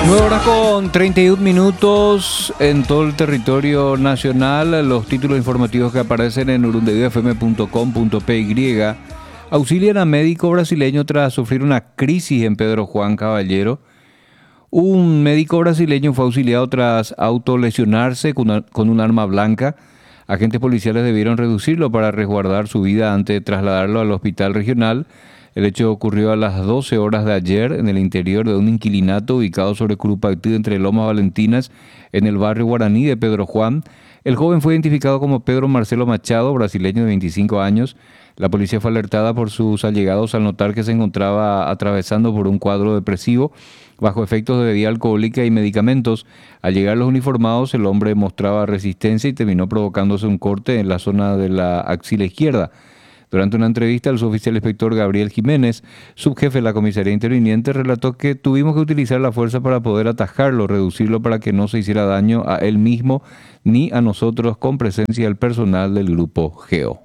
9 horas con 31 minutos en todo el territorio nacional. Los títulos informativos que aparecen en urundebiofm.com.py auxilian a médico brasileño tras sufrir una crisis en Pedro Juan Caballero. Un médico brasileño fue auxiliado tras autolesionarse con un arma blanca. Agentes policiales debieron reducirlo para resguardar su vida antes de trasladarlo al hospital regional. El hecho ocurrió a las 12 horas de ayer en el interior de un inquilinato ubicado sobre Curupaytí entre Lomas Valentinas, en el barrio Guaraní de Pedro Juan. El joven fue identificado como Pedro Marcelo Machado, brasileño de 25 años. La policía fue alertada por sus allegados al notar que se encontraba atravesando por un cuadro depresivo bajo efectos de bebida alcohólica y medicamentos. Al llegar los uniformados, el hombre mostraba resistencia y terminó provocándose un corte en la zona de la axila izquierda. Durante una entrevista, el suboficial inspector Gabriel Jiménez, subjefe de la comisaría interviniente, relató que tuvimos que utilizar la fuerza para poder atajarlo, reducirlo para que no se hiciera daño a él mismo ni a nosotros, con presencia del personal del grupo GEO.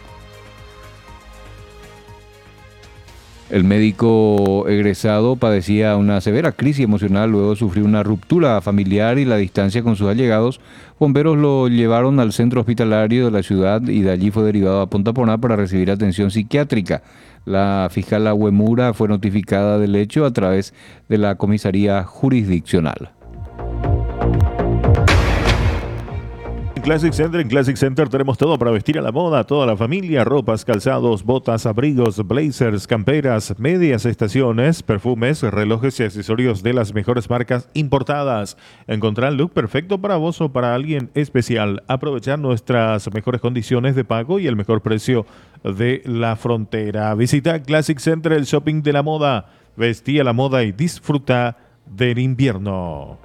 El médico egresado padecía una severa crisis emocional luego de sufrir una ruptura familiar y la distancia con sus allegados. Bomberos lo llevaron al centro hospitalario de la ciudad y de allí fue derivado a Pontaponá para recibir atención psiquiátrica. La fiscal Agüemura fue notificada del hecho a través de la comisaría jurisdiccional. En Classic Center tenemos todo para vestir a la moda, toda la familia: ropas, calzados, botas, abrigos, blazers, camperas, medias estaciones, perfumes, relojes y accesorios de las mejores marcas importadas. Encontrar el look perfecto para vos o para alguien especial. Aprovechar nuestras mejores condiciones de pago y el mejor precio de la frontera. Visita Classic Center, el shopping de la moda. Vestí a la moda y disfruta del invierno.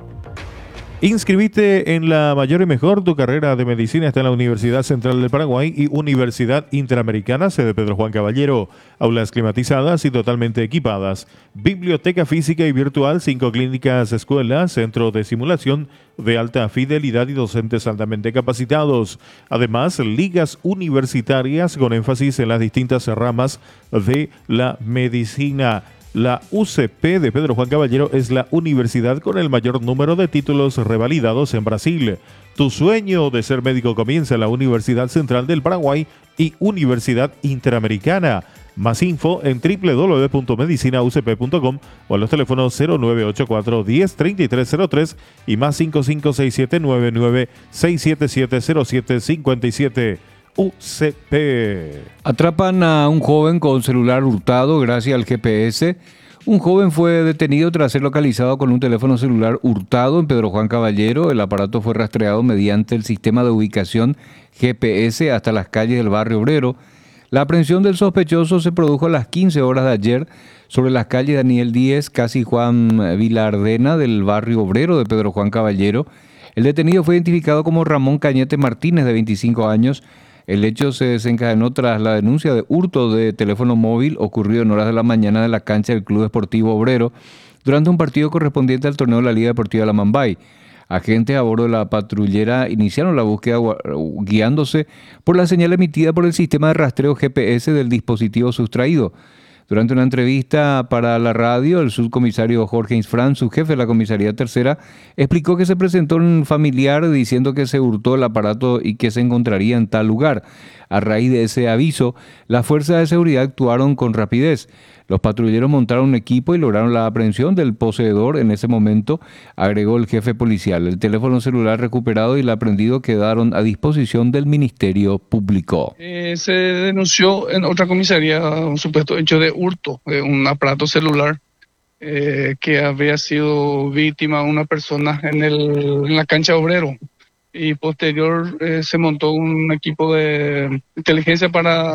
Inscribite en la mayor y mejor. Tu carrera de medicina está en la Universidad Central del Paraguay y Universidad Interamericana, sede Pedro Juan Caballero. Aulas climatizadas y totalmente equipadas. Biblioteca física y virtual, 5 clínicas, escuelas, centro de simulación de alta fidelidad y docentes altamente capacitados. Además, ligas universitarias con énfasis en las distintas ramas de la medicina. La UCP de Pedro Juan Caballero es la universidad con el mayor número de títulos revalidados en Brasil. Tu sueño de ser médico comienza en la Universidad Central del Paraguay y Universidad Interamericana. Más info en www.medicinaucp.com o a los teléfonos 0984 10 3303 y más 5567 99 677 0757. UCP. Atrapan a un joven con celular hurtado gracias al GPS. Un joven fue detenido tras ser localizado con un teléfono celular hurtado en Pedro Juan Caballero. El aparato fue rastreado mediante el sistema de ubicación GPS hasta las calles del barrio obrero. La aprehensión del sospechoso se produjo a las 15 horas de ayer sobre las calles Daniel Díez, casi Juan Vilardena del barrio obrero de Pedro Juan Caballero. El detenido fue identificado como Ramón Cañete Martínez, de 25 años. El hecho se desencadenó tras la denuncia de hurto de teléfono móvil ocurrido en horas de la mañana de la cancha del Club Deportivo Obrero durante un partido correspondiente al torneo de la Liga Deportiva La Mambay. Agentes a bordo de la patrullera iniciaron la búsqueda guiándose por la señal emitida por el sistema de rastreo GPS del dispositivo sustraído. Durante una entrevista para la radio, el subcomisario Jorge Insfrán, subjefe de la comisaría tercera, explicó que se presentó un familiar diciendo que se hurtó el aparato y que se encontraría en tal lugar. A raíz de ese aviso, las fuerzas de seguridad actuaron con rapidez. Los patrulleros montaron un equipo y lograron la aprehensión del poseedor en ese momento, agregó el jefe policial. El teléfono celular recuperado y el aprehendido quedaron a disposición del Ministerio Público. Se denunció en otra comisaría un supuesto hecho de hurto de un aparato celular que había sido víctima una persona en la cancha obrero. Y posterior se montó un equipo de inteligencia para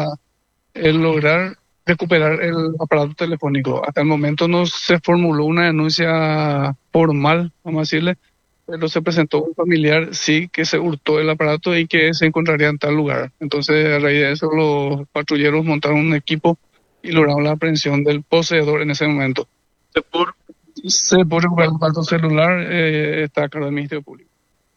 lograr recuperar el aparato telefónico. Hasta el momento no se formuló una denuncia formal, vamos a decirle, pero se presentó un familiar, sí, que se hurtó el aparato y que se encontraría en tal lugar. Entonces, a raíz de eso, los patrulleros montaron un equipo y lograron la aprehensión del poseedor en ese momento. Se puede recuperar el aparato celular, está a cargo del Ministerio Público.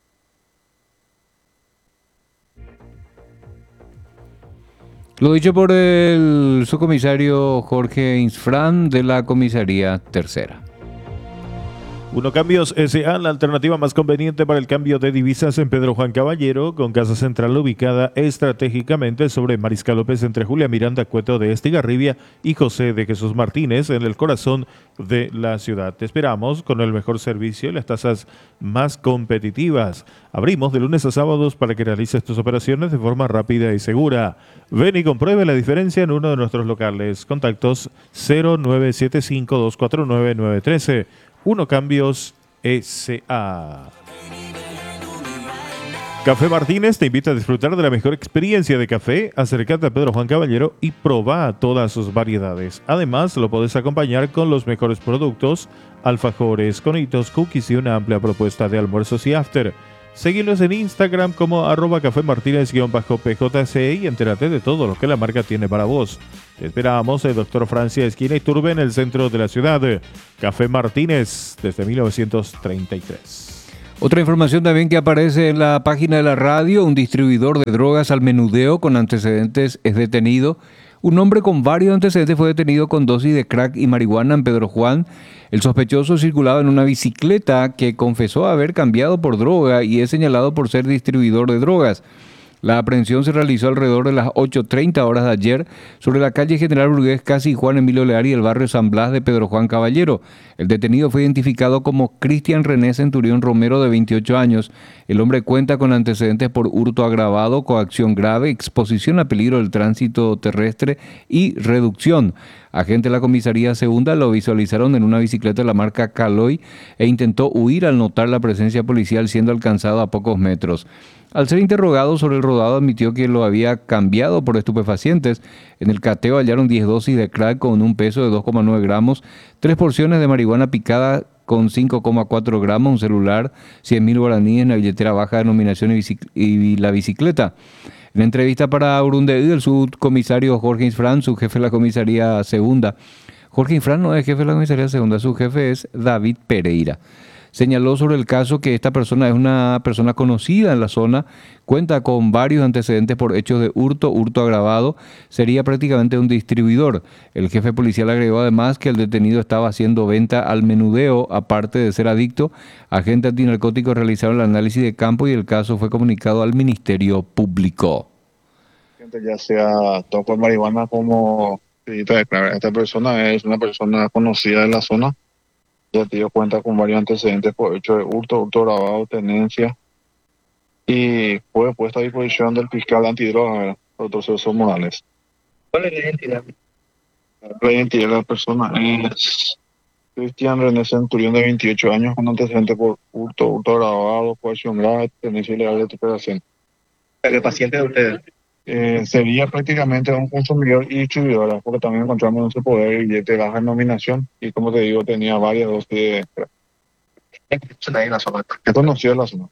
Lo dicho por el subcomisario Jorge Insfrán de la comisaría tercera. Uno Cambios S.A., la alternativa más conveniente para el cambio de divisas en Pedro Juan Caballero, con casa central ubicada estratégicamente sobre Mariscal López entre Julia Miranda Cueto de Estigarribia y José de Jesús Martínez, en el corazón de la ciudad. Te esperamos con el mejor servicio y las tasas más competitivas. Abrimos de lunes a sábados para que realices tus operaciones de forma rápida y segura. Ven y compruebe la diferencia en uno de nuestros locales. Contactos 0975-249-913. Uno Cambios S.A. Café Martínez te invita a disfrutar de la mejor experiencia de café. Acércate a Pedro Juan Caballero y probá todas sus variedades. Además, lo podés acompañar con los mejores productos, alfajores, conitos, cookies y una amplia propuesta de almuerzos y after. Seguilos en Instagram como @cafemartinez_pjc y entérate de todo lo que la marca tiene para vos. Te esperamos en Dr. Francia, esquina Iturbe, en el centro de la ciudad. Café Martínez, desde 1933. Otra información también que aparece en la página de la radio: un distribuidor de drogas al menudeo con antecedentes es detenido. Un hombre con varios antecedentes fue detenido con dosis de crack y marihuana en Pedro Juan. El sospechoso circulaba en una bicicleta que confesó haber cambiado por droga y es señalado por ser distribuidor de drogas. La aprehensión se realizó alrededor de las 8:30 horas de ayer sobre la calle General Burgués Casi Juan Emilio Lear y el barrio San Blas de Pedro Juan Caballero. El detenido fue identificado como Cristian René Centurión Romero, de 28 años. El hombre cuenta con antecedentes por hurto agravado, coacción grave, exposición a peligro del tránsito terrestre y reducción. Agentes de la comisaría segunda lo visualizaron en una bicicleta de la marca Caloi e intentó huir al notar la presencia policial, siendo alcanzado a pocos metros. Al ser interrogado sobre el rodado, admitió que lo había cambiado por estupefacientes. En el cateo hallaron 10 dosis de crack con un peso de 2,9 gramos, 3 porciones de marihuana picada con 5,4 gramos, un celular, 100.000 guaraníes, una billetera baja denominación y la bicicleta. En la entrevista para Urundeí, el subcomisario Jorge Infran, su jefe de la comisaría segunda. Jorge Infran no es jefe de la comisaría segunda, su jefe es David Pereira. Señaló sobre el caso que esta persona es una persona conocida en la zona, cuenta con varios antecedentes por hechos de hurto agravado, sería prácticamente un distribuidor. El jefe policial agregó además que el detenido estaba haciendo venta al menudeo, aparte de ser adicto. Agentes antinarcóticos realizaron el análisis de campo y el caso fue comunicado al Ministerio Público. Ya sea toco de marihuana como esta persona es una persona conocida en la zona. Ya tío cuenta con varios antecedentes por hecho de hurto agravado, tenencia, y fue puesta a disposición del fiscal antidroga, doctor Celso Morales. ¿Cuál es la identidad? La identidad de la persona es Cristian René Centurión, de 28 años, con antecedentes por hurto agravado, coacción grave, tenencia ilegal de recuperación. ¿El paciente de ustedes? Sería prácticamente un consumidor y distribuidora, porque también encontramos en su poder el billete de baja denominación y, como te digo, tenía varias dosis de crack. En la zona. Es conocido en la zona.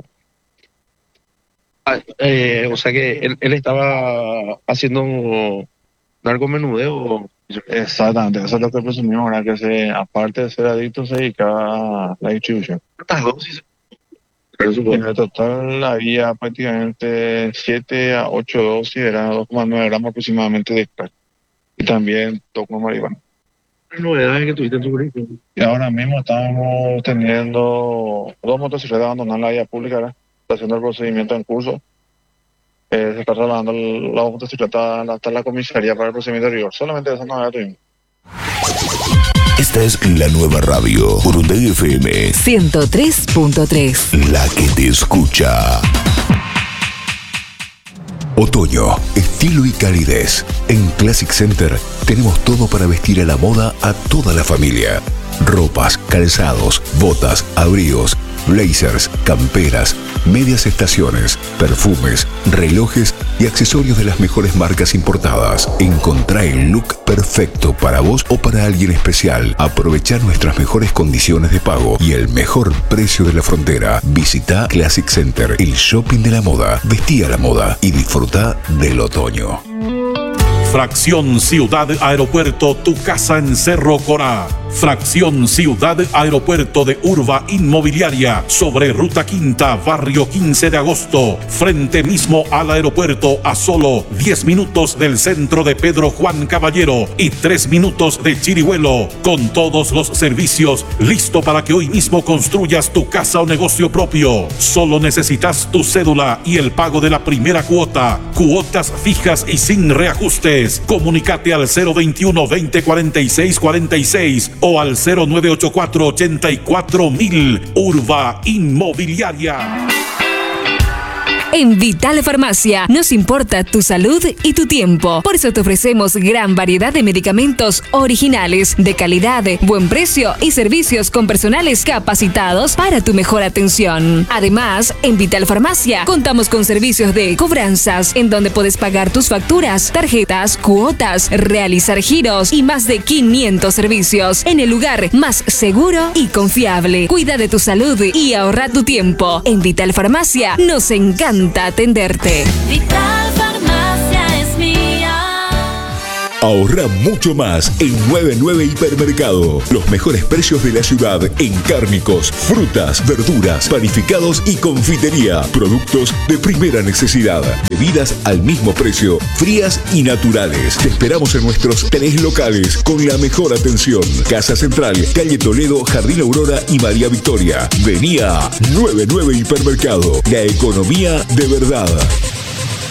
O sea que él estaba haciendo narcomenudeo. Exactamente, eso es lo que presumimos, ¿verdad? Que aparte de ser adicto, se dedicaba a la distribución. ¿Cuántas dosis? En el total había prácticamente 7 a 8 dosis, eran 2,9 gramos aproximadamente de crack. Y también toco marihuana. ¿Qué novedades que tuviste en tu currículum? Y ahora mismo estamos teniendo 2 motocicletas abandonadas en la vía pública, ¿verdad? Está haciendo el procedimiento en curso. Se está trasladando la motocicleta hasta la comisaría para el procedimiento de rigor. Solamente esa novedad tuvimos. Esta es la nueva radio, Urundeí FM 103.3. La que te escucha. Otoño, estilo y calidez. En Classic Center tenemos todo para vestir a la moda a toda la familia. Ropas, calzados, botas, abrigos, blazers, camperas, medias estaciones, perfumes, relojes y accesorios de las mejores marcas importadas. Encontrá el look perfecto para vos o para alguien especial. Aprovechá nuestras mejores condiciones de pago y el mejor precio de la frontera. Visita Classic Center, el shopping de la moda. Vestí a la moda y disfruta del otoño. Fracción Ciudad Aeropuerto, tu casa en Cerro Corá. Fracción Ciudad Aeropuerto de Urba Inmobiliaria, sobre Ruta Quinta, barrio 15 de agosto, frente mismo al aeropuerto, a solo 10 minutos del centro de Pedro Juan Caballero y 3 minutos de Chirihuelo, con todos los servicios, listo para que hoy mismo construyas tu casa o negocio propio. Solo necesitas tu cédula y el pago de la primera cuota. Cuotas fijas y sin reajustes. Comunícate al 021 20 46 46 o al 0984 84000. Urba Inmobiliaria. En Vital Farmacia nos importa tu salud y tu tiempo. Por eso te ofrecemos gran variedad de medicamentos originales, de calidad, buen precio y servicios con personales capacitados para tu mejor atención. Además, en Vital Farmacia contamos con servicios de cobranzas, en donde puedes pagar tus facturas, tarjetas, cuotas, realizar giros y más de 500 servicios en el lugar más seguro y confiable. Cuida de tu salud y ahorra tu tiempo. En Vital Farmacia nos encanta atenderte. Vital Farmacia es mía. Ahorra mucho más en 99 Hipermercado. Los mejores precios de la ciudad en cárnicos, frutas, verduras, panificados y confitería. Productos de primera necesidad. Bebidas al mismo precio, frías y naturales. Te esperamos en nuestros 3 locales con la mejor atención. Casa Central, Calle Toledo, Jardín Aurora y María Victoria. Vení a 99 Hipermercado. La economía de verdad.